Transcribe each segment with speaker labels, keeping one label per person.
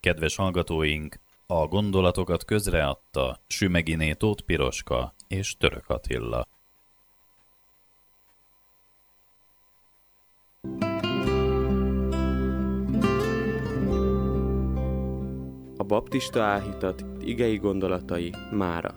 Speaker 1: Kedves hallgatóink, a gondolatokat közreadta Sümeginé Tóth Piroska és Török Attila.
Speaker 2: A baptista áhítat igei gondolatai mára.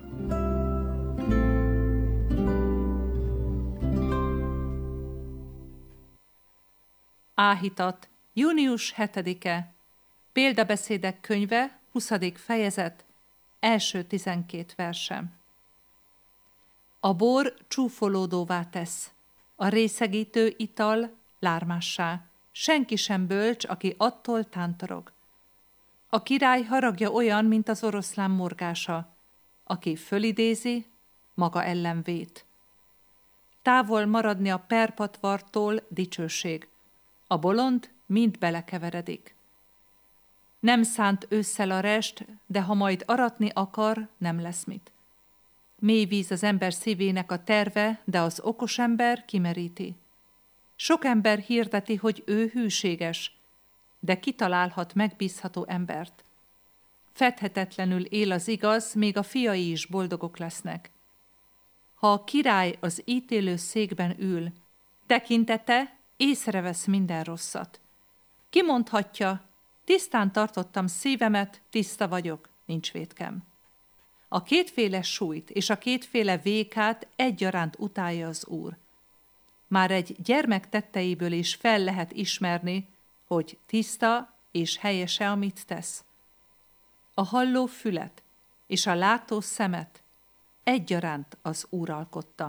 Speaker 3: Áhítat, június 7-e, Példabeszédek könyve, 20. fejezet, első 12 versem. A bor csúfolódóvá tesz, a részegítő ital lármássá, senki sem bölcs, aki attól tántorog. A király haragja olyan, mint az oroszlán morgása, aki fölidézi, maga ellen vét. Távol maradni a perpatvartól dicsőség, a bolond mind belekeveredik. Nem szánt ősszel a rest, de ha majd aratni akar, nem lesz mit. Mély víz az ember szívének a terve, de az okos ember kimeríti. Sok ember hirdeti, hogy ő hűséges, de kitalálhat megbízható embert. Fedhetetlenül él az igaz, még a fiai is boldogok lesznek. Ha a király az ítélő székben ül, tekintete észrevesz minden rosszat. Ki mondhatja, tisztán tartottam szívemet, tiszta vagyok, nincs vétkem. A kétféle súlyt és a kétféle vékát egyaránt utálja az Úr. Már egy gyermek tetteiből is fel lehet ismerni, hogy tiszta és helyese, amit tesz. A halló fület és a látó szemet egyaránt az Úr alkotta.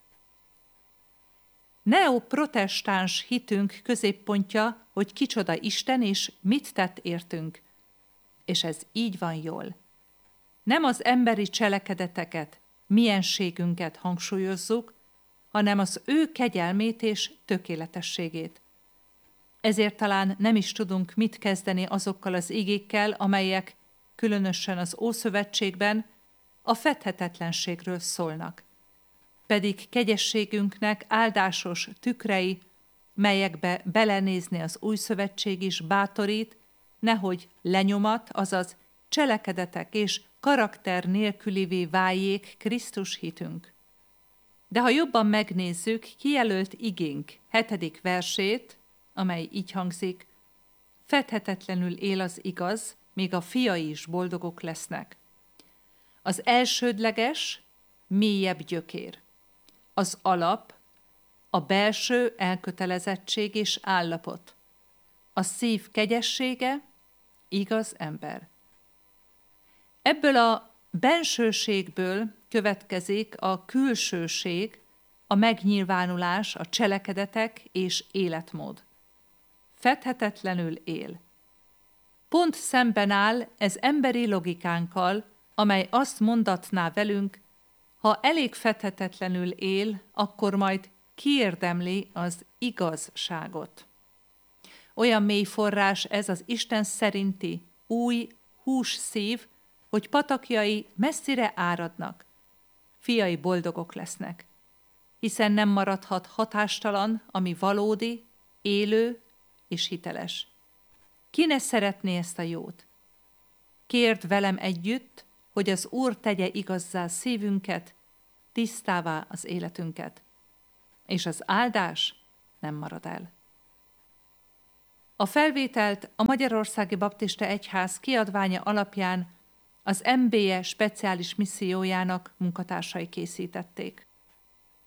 Speaker 3: Neoprotestáns hitünk középpontja, hogy kicsoda Isten és mit tett értünk. És ez így van jól. Nem az emberi cselekedeteket, mienségünket hangsúlyozzuk, hanem az ő kegyelmét és tökéletességét. Ezért talán nem is tudunk mit kezdeni azokkal az igékkel, amelyek, különösen az Ószövetségben, a fedhetetlenségről szólnak. Pedig kegyességünknek áldásos tükrei, melyekbe belenézni az Új Szövetség is bátorít, nehogy lenyomat, azaz cselekedetek és karakter nélkülivé váljék Krisztus hitünk. De ha jobban megnézzük, kijelölt igénk 7. versét, amely így hangzik, fedhetetlenül él az igaz, még a fiai is boldogok lesznek. Az elsődleges, mélyebb gyökér. Az alap, a belső elkötelezettség és állapot. A szív kegyessége, igaz ember. Ebből a bensőségből következik a külsőség, a megnyilvánulás, a cselekedetek és életmód. Fedhetetlenül él. Pont szemben áll ez emberi logikánkkal, amely azt mondatná velünk, ha elég fedhetetlenül él, akkor majd kiérdemli az igazságot. Olyan mély forrás ez az Isten szerinti új hús szív, hogy patakjai messzire áradnak. Fiai boldogok lesznek, hiszen nem maradhat hatástalan, ami valódi, élő és hiteles. Ki ne szeretné ezt a jót? Kérd velem együtt, hogy az Úr tegye igazzá szívünket, tisztává az életünket, és az áldás nem marad el. A felvételt a Magyarországi Baptista Egyház kiadványa alapján az MBE speciális missziójának munkatársai készítették.